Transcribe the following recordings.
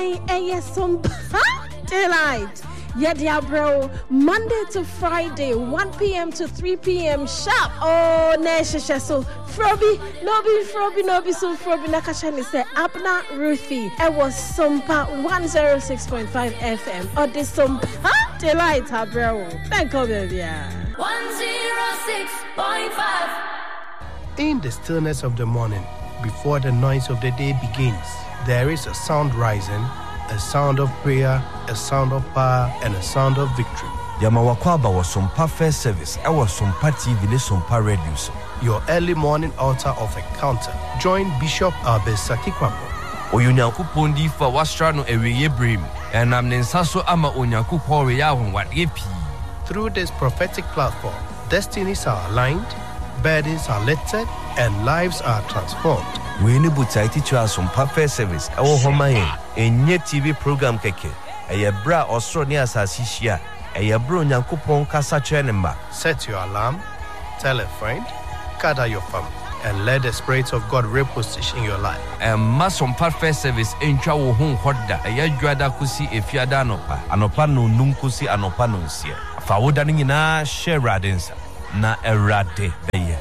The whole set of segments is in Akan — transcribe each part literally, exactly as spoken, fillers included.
And yes, some daylight. Yeah, dear bro, Monday to Friday, one p.m. to three p.m. sharp. Oh, Nesha, so Froby, no be Froby, no be so Froby. Nakashani say Abna Ruthie. It was Sumpa one oh six point five F M. Or the Sumpa daylight, bro. Thank you, baby. one oh six point five. In the stillness of the morning, before the noise of the day begins, there is a sound rising, a sound of prayer, a sound of power, and a sound of victory. Yamawakwaba was Sumpa First Service. I was Sumpa T V, Sumpa Radio. Your early morning altar of encounter. Join Bishop Albesaki Kwako. Oyunyaku Pondi for Wastrano Eweye Brim, and I'm Nensaso Ama Onyaku Poriya what yepi. Through this prophetic platform, destinies are aligned, burdens are lifted, and lives are transformed. We need to teach us some First Service. Our home a new T V program keke. A bra Australia Sasisia. A bro Nyankupon Kasa Chenemba. Set your alarm, tell a friend, gather your family, and let the Spirit of God reposition your life. And Mason First Service in Chawo Home Hoda. A Yajuada Kusi if Yadanopa. Anopano Nunkusi Anopano Sia. Fawodanina share radinsa. Na erade beye.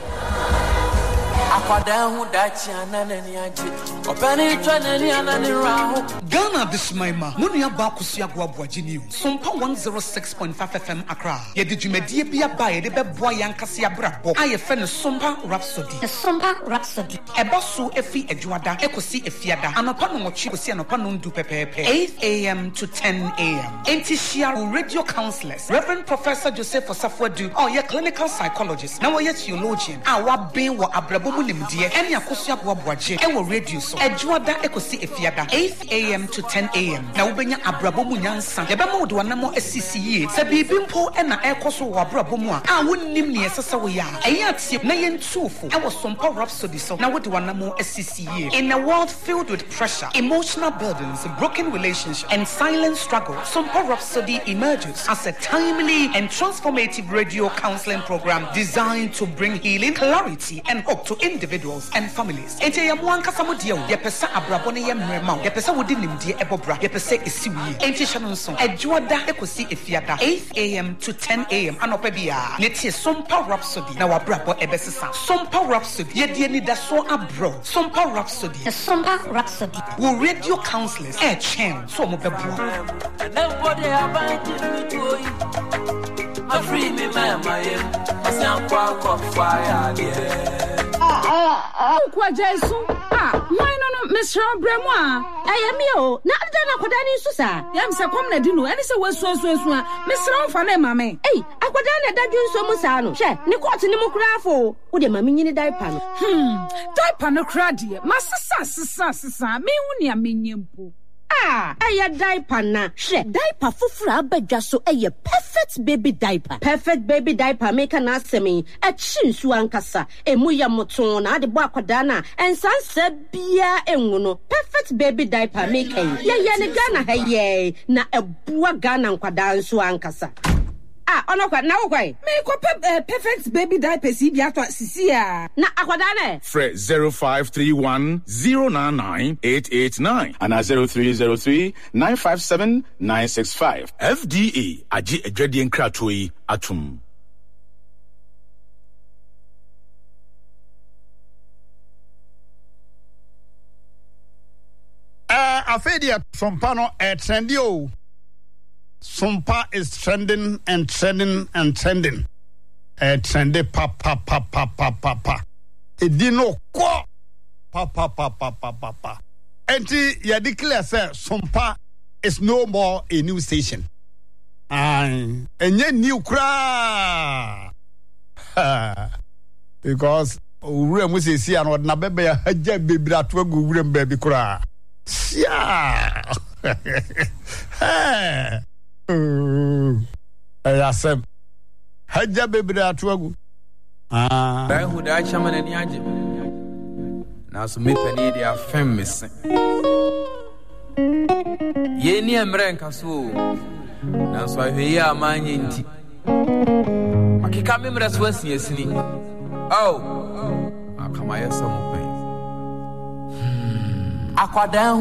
Ghana this maima munia ba kusia gwa boagini Sumpa one oh six point five F M Accra ye de dwumadie bia ba ye de beboa yankase abrabo aye fe ne Sumpa Rhapsody the Sumpa Rhapsody eboso efi adwada ekosi efiada anopa no mochi kosi anopa no ndu pepepe eight a.m. to ten a.m. Enti share radio counselors Reverend Professor Joseph Osafwadu or ye clinical psychologist now ye theologian awa ben wo abrabo mu nimdie ene akoso agwa boaje e wo radio so adwada ekosi efiada eight a.m. to ten a.m. na wobenya abrabo mu nyansa yebema wo de wanamo asisi ye se bibi mpo e na ekoso wo abrabo mu a a wonnim ne esesa wo ya eya atie na yentufo e wo Sumpa Rhapsody so na wo de wanamo asisi ye in a world filled with pressure, emotional burdens, broken relationships and silent struggle. Sumpa Rhapsody emerges as a timely and transformative radio counseling program designed to bring healing, clarity and hope to individuals and families. Ente ya mwanka samudia ye pesa abrabo ne ye mrema ye pesa wodi nimdie ebobra ye pesa esiwie ente shanonso adwoda ekosi efiada eight a.m. to ten a.m. anopa bia netie Sumpa Rhapsody na wabrabo ebesesa Sumpa Rhapsody ye die ni daso abro Sumpa Rhapsody the Sumpa Rhapsody wo radio counselors e chen so mo bebo nobody about to I free me mama yem asan kwa kwa fire there oh kwa Jesu ah why no no Mister Bremwa ayemi o na ada na kwada ni susa yam se kom na di no ene se wasu asu asu a Mister Mfa na mama eh akwada na da dwunso mu sa no hwe ne court ni mu krafo wo de mama nyini diaper no hmm diaper no kra de masesa sesa sesa me hu ne amenyempo ah aya diaper na hwe diaper fufura abadwa so eye perfect baby diaper perfect baby diaper make na asemi e chinsu ankasa emu ya moton na ade bo akwada na ensansa bia enwu no perfect baby diaper make ye ye ne Ghana ha ye na ebua Ghana nkwada nso ankasa ah ono kwa na wo kwai me ko perfect baby diaper si bia to sisi a na akwada na Fred zero five three one zero nine nine eight eight nine and zero three zero three nine five seven nine six five. F D A aji edwade nkrato yi atum. Uh, Afedia Sumpa no e trendy o. Sumpa is trending and trending and trending. Eh, trendy pa pa pa pa pa pa pa. E di no ko pa pa pa pa pa pa pa. Enti ya declare say Sumpa is no more a new station. And enye new kra. Because ure mu se si an na bebe ya haja bebra to agu ure mbe kra. Yeah. Hey. I said, Haja Bebra Twagu. Ah, I would I chairman and yaji. Now, so me penny, they are famous. Ye near Mranka so. Now, so I hear my inti. I can't remember as well, yes, ni. Oh, I come, I have some pain. Aqua down.